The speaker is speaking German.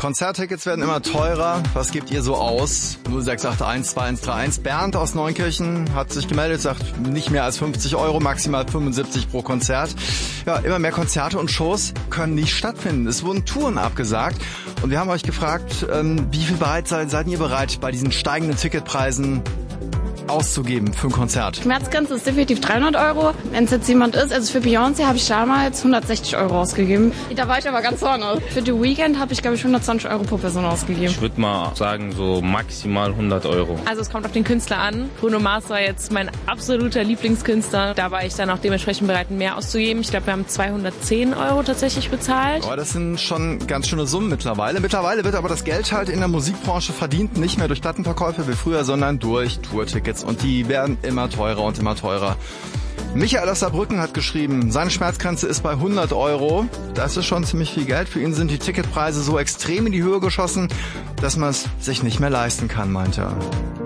Konzerttickets werden immer teurer. Was gebt ihr so aus? 0681 2131. Bernd aus Neunkirchen hat sich gemeldet, sagt nicht mehr als 50 €, maximal 75 pro Konzert. Ja, immer mehr Konzerte und Shows können nicht stattfinden. Es wurden Touren abgesagt. Und wir haben euch gefragt, wie viel seid ihr bereit, bei diesen steigenden Ticketpreisen auszugeben für ein Konzert? Schmerzgrenze ist definitiv 300 €. Wenn es jetzt jemand ist, also für Beyoncé habe ich damals 160 € ausgegeben. Da war ich aber ganz vorne. Für The Weeknd habe ich, glaube ich, 120 € pro Person ausgegeben. Ich würde mal sagen, so maximal 100 €. Also es kommt auf den Künstler an. Bruno Mars war jetzt mein absoluter Lieblingskünstler. Da war ich dann auch dementsprechend bereit, mehr auszugeben. Ich glaube, wir haben 210 € tatsächlich bezahlt. Aber das sind schon ganz schöne Summen mittlerweile. Mittlerweile wird aber das Geld halt in der Musikbranche verdient, nicht mehr durch Plattenverkäufe wie früher, sondern durch Tourtickets. Und die werden immer teurer und immer teurer. Michael aus Saarbrücken hat geschrieben, seine Schmerzgrenze ist bei 100 €. Das ist schon ziemlich viel Geld. Für ihn sind die Ticketpreise so extrem in die Höhe geschossen, dass man es sich nicht mehr leisten kann, meint er.